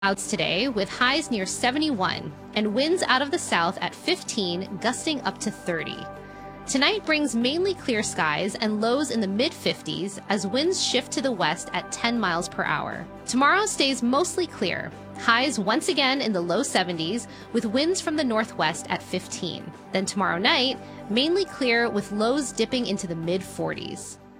Clouds today with highs near 71 and winds out of the south at 15, gusting up to 30. Tonight brings mainly clear skies and lows in the mid-50s as winds shift to the west at 10 miles per hour. Tomorrow stays mostly clear. Highs once again in the low 70s with winds from the northwest at 15. Then tomorrow night, mainly clear with lows dipping into the mid-40s.